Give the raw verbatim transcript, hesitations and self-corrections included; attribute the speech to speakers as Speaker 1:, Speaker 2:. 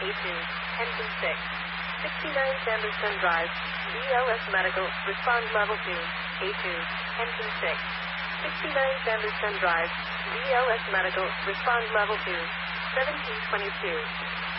Speaker 1: two, engine six. sixty-nine Sanderson Drive, B L S Medical, respond level two, A two, engine six. sixty-nine Sanderson Drive, B L S Medical, respond level two, seventeen twenty-two.